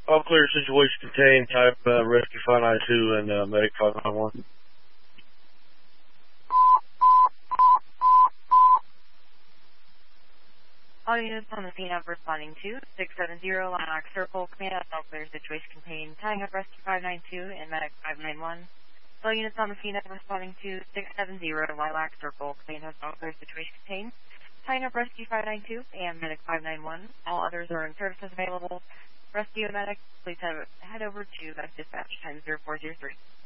All clear, situation contained, type Rescue 592 and Medic 591. All units on the scene have responding to 670 Lilac Circle, command all clear, situation contained, tying up Rescue 592 and Medic 591. All units on the scene have responding to 670 Lilac Circle, command all clear, situation contained, tying up Rescue 592 and Medic 591. All others are in services available. Rescue and Medic, please head over to dispatch time 0403.